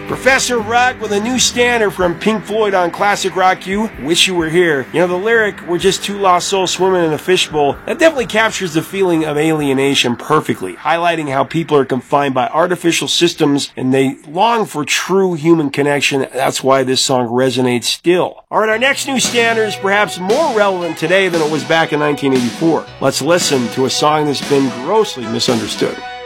Professor Rock with a new standard from Pink Floyd on Classic Rock U, Wish You Were Here. You know, the lyric, we're just two lost souls swimming in a fishbowl, that definitely captures the feeling of alienation perfectly, highlighting how people are confined by artificial systems and they long for true human connection. That's why this song resonates still. Alright, our next new standard is perhaps more relevant today than it was back in 1984. Let's listen to a song that's been grossly misunderstood.